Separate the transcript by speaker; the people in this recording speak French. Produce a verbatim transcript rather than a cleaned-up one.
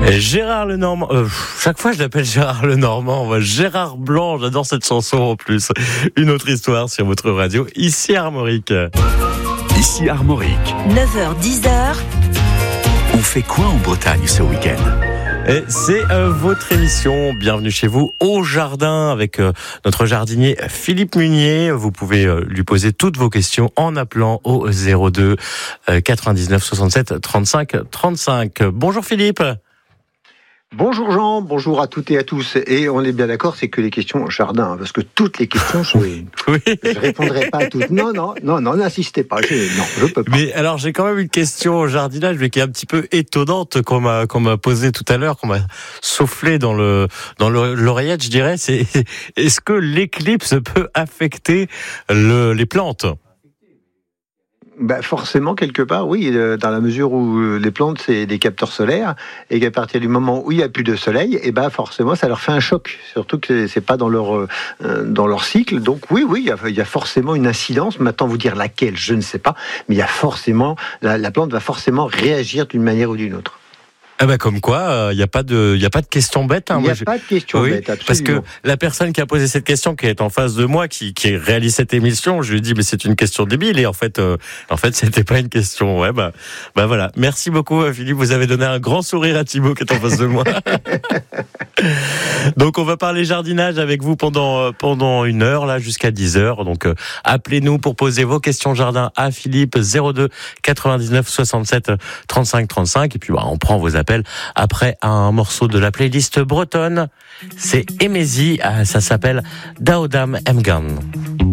Speaker 1: Gérard Lenormand, euh, chaque fois je l'appelle Gérard Lenormand, Gérard Blanc, j'adore cette chanson en plus. Une autre histoire sur votre radio, ici Armorique.
Speaker 2: Ici Armorique.
Speaker 3: neuf heures dix.
Speaker 2: On fait quoi en Bretagne ce week-end ?
Speaker 1: Et c'est euh, votre émission. Bienvenue chez vous au jardin avec euh, notre jardinier Philippe Munier. Vous pouvez euh, lui poser toutes vos questions en appelant au zéro deux quatre-vingt-dix-neuf soixante-sept trente-cinq trente-cinq. Bonjour Philippe.
Speaker 4: Bonjour Jean, bonjour à toutes et à tous. Et on est bien d'accord, c'est que les questions jardin, parce que toutes les questions sont...
Speaker 1: Oui.
Speaker 4: Je répondrai pas à toutes. Non, non, non, non, n'insistez pas. Je... Non, je peux pas.
Speaker 1: Mais alors, j'ai quand même une question au jardinage, mais qui est un petit peu étonnante, qu'on m'a, qu'on m'a posée tout à l'heure, qu'on m'a soufflé dans le, dans le, l'oreillette, je dirais. C'est, est-ce que l'éclipse peut affecter le, les plantes ?
Speaker 4: Bah forcément, quelque part, oui, dans la mesure où les plantes, c'est des capteurs solaires, et qu'à partir du moment où il n'y a plus de soleil, et ben forcément, ça leur fait un choc, surtout que c'est pas dans leur, euh, dans leur cycle. Donc oui, oui, il y, a, il y a forcément une incidence. Maintenant, vous dire laquelle, je ne sais pas, mais il y a forcément, la, la plante va forcément réagir d'une manière ou d'une autre.
Speaker 1: Ah bah comme quoi, il euh, n'y a pas de, il y a pas de question bête. Hein.
Speaker 4: Il n'y a
Speaker 1: moi,
Speaker 4: pas de question
Speaker 1: oui,
Speaker 4: bête, absolument.
Speaker 1: Parce que la personne qui a posé cette question, qui est en face de moi, qui, qui réalise cette émission, je lui ai dit mais c'est une question débile et en fait, euh, en fait c'était pas une question. Ouais bah, bah voilà. Merci beaucoup Philippe, vous avez donné un grand sourire à Thibaut qui est en face de moi. Donc on va parler jardinage avec vous pendant pendant une heure là jusqu'à dix heures. Donc euh, appelez-nous pour poser vos questions jardin à Philippe zéro deux quatre-vingt-dix-neuf soixante-sept trente-cinq trente-cinq et puis bah, on prend vos appels après un morceau de la playlist bretonne. C'est Emezi, ça s'appelle Daodam Emgan.